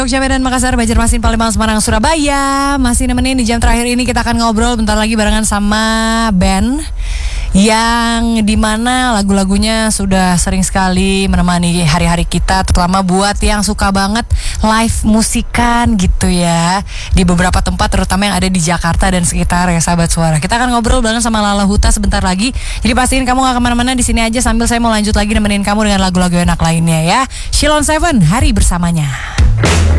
Jogja, Medan, Makassar, Banjarmasin, Palembang, Semarang, Surabaya. Masih nemenin di jam terakhir ini, kita akan ngobrol bentar lagi barengan sama band yang dimana lagu-lagunya sudah sering sekali menemani hari-hari kita, terutama buat yang suka banget live musikan gitu ya, di beberapa tempat terutama yang ada di Jakarta dan sekitar ya sahabat suara. Kita akan ngobrol bareng sama Lala Huta sebentar lagi, jadi pastiin kamu gak kemana-mana, di sini aja sambil saya mau lanjut lagi nemenin kamu dengan lagu-lagu enak lainnya ya. Shilon Seven, Hari Bersamanya.